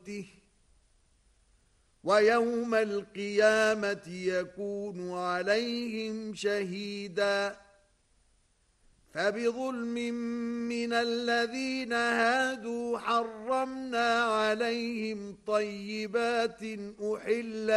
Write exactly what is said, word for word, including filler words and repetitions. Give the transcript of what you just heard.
صوته ويوم القيامة يكون عليهم شهيدا فبظلم من الذين هادوا حرمنا عليهم طيبات أحلت